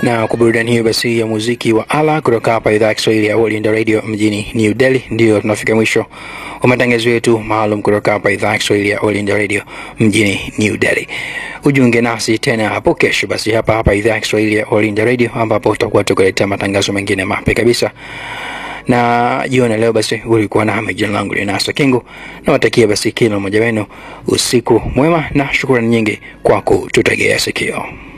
Na kwa burudani hiyo basi ya muziki wa ala kutoka hapa idhaa ya Kiswahili ya All India Radio mjini New Delhi, ndio tunafika mwisho wa matangazo yetu maalum kutoka hapa idhaa ya Kiswahili ya All India Radio mjini New Delhi. Ujiunge nasi tena hapo kesho basi hapa idhaa ya Kiswahili ya All India Radio, ambapo tutakuwa tukuletea matangazo mengine mapya kabisa. Na jioni leo basi ulikuwa na jina langu ni Nasa Kingu, na watakia basi kila mmoja wenu usiku mwema, na shukrani nyingi kwa kututegea sikio.